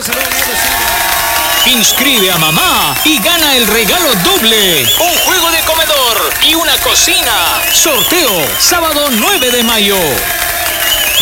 Inscribe a mamá y gana el regalo doble. Un juego de comedor y una cocina. Sorteo sábado 9 de mayo.